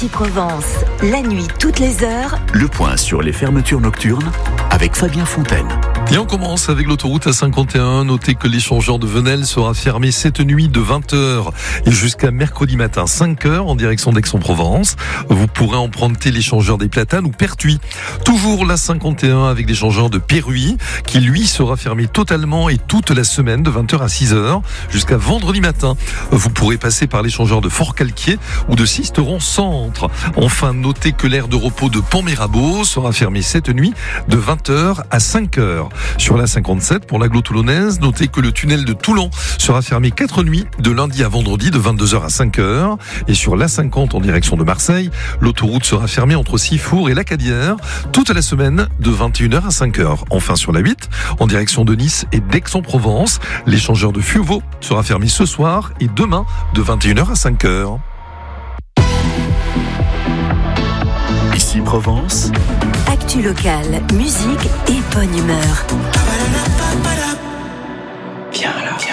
Ici Provence, la nuit toutes les heures. Le point sur les fermetures nocturnes avec Fabien Fontaine. Et on commence avec l'autoroute A51. Notez que l'échangeur de Venelle sera fermé cette nuit de 20h et jusqu'à mercredi matin 5h en direction d'Aix-en-Provence. Vous pourrez emprunter l'échangeur des Platanes ou Pertuis. Toujours l'A51 avec l'échangeur de Péruy qui lui sera fermé totalement et toute la semaine de 20h à 6h jusqu'à vendredi matin. Vous pourrez passer par l'échangeur de Fort-Calquier ou de Sisteron Centre. Enfin, notez que l'aire de repos de Pont-Mirabeau sera fermée cette nuit de 20h à 5h. Sur la 57, pour l'agglo toulonnaise, notez que le tunnel de Toulon sera fermé 4 nuits, de lundi à vendredi, de 22h à 5h. Et sur la 50, en direction de Marseille, l'autoroute sera fermée entre Sifour et Lacadière, toute la semaine, de 21h à 5h. Enfin, sur la 8, en direction de Nice et d'Aix-en-Provence, l'échangeur de Fuveau sera fermé ce soir et demain, de 21h à 5h. Ici Provence. Actu locale, musique et bonne humeur. Viens là.